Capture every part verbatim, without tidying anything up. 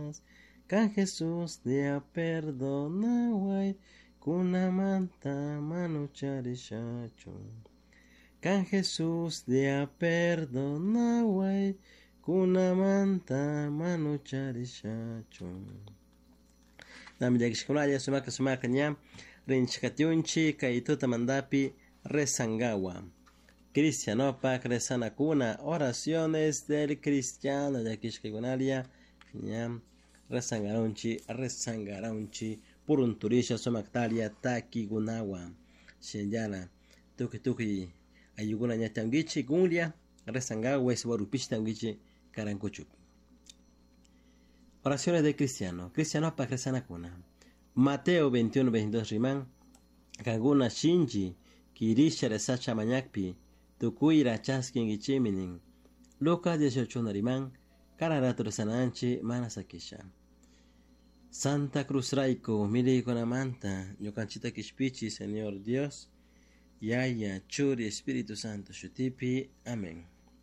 más. Can Jesús dea perdona, guay, kuna manta manuchari shacho. Can Jesús dea perdona, guay, kuna manta manuchari shacho. Nami yakishkunaya sumaka sumaka ña rinchikatiunchi kaituta mandapi rezangawa. Cristianopak rezanakuna, oraciones del cristiano yakishkikunalia ña rezangaronchi rezangaronchi purunturisha sumaktalia takigunawa shenyana tuki tuki ayuguna ña tangichi gunlia rezangawa es warupichi tangichi karankuchup. Oraciones de cristiano. Cristiano pa rezanakuna. Mateo veintiuno veintidós riman. Kaguna shinji kirisha resacha mañakpi. Tukuira chaskin gichiminin. Lucas dieciocho riman. Kararato rezananchi manasakisha. Santa Cruz Raico, mire con amanta. Yokanchita kishpichi, Señor Dios. Yaya, Churi, Espíritu Santo, Shutipi. Amén.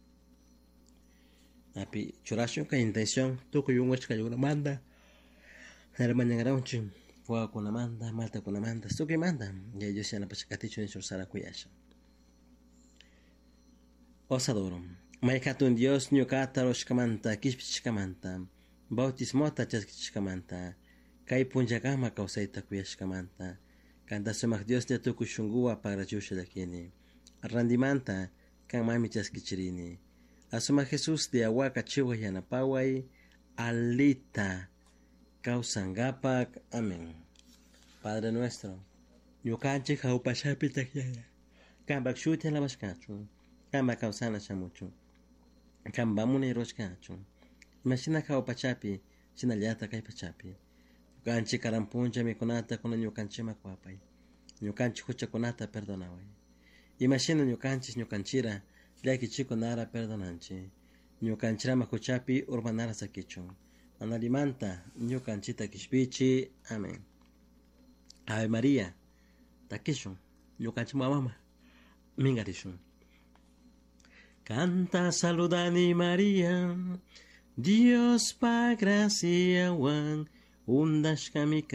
Api churasyo ka intención tuko yung wach kayo na manda hermana ngaronchi fue con manda malta con manda suki manda ya yo se na pasakaticho en sursara kuyasha osadoro maikatun Dios nyo katarosh kamanta kishpich kamanta bautismota chaskich kamanta kai punja kama kausaita kuyash kamanta kanta sumak Dios de tuko shungua para jusha dakini randimanta kan mami chaskichirini Asuma Jesús de Ahuaca Chihuahua Yanapaway, Alita, Causangapac, amén. Padre nuestro, Yukanchi Jaupashapi Takiaya, Kambak Shuti la Bascachu, Kamba Causana Chamuchu, Kamba Muni Roscachu, Imagina Jaupachapi, Sinaliata Kaipachapi, Yukanchi Karampunja Mikonata con Yukanchi Macuapay, Yukanchi Huchaconata perdonaway. Imagina Yukanchis Yukanchira, Yaki chico nara perdonanchi. Ñukanchira makuchapi urbanara sakichu. Analimanta ñukanchita kishpichi. Amén. Ave María. Takishu. Ñukanchi mamama. Mingarishu. Canta saludani María. Dios pa gracia wan. Undashkamika.